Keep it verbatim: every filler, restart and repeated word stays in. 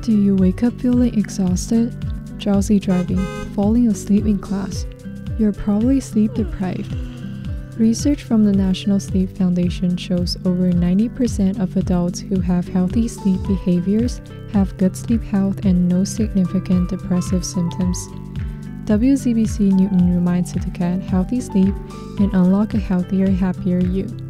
Do you wake up feeling exhausted, drowsy driving, falling asleep in class? You're probably sleep deprived. Research from the National Sleep Foundation shows over ninety percent of adults who have healthy sleep behaviors have good sleep health and no significant depressive symptoms. W Z B C Newton reminds you to get healthy sleep and unlock a healthier, happier you.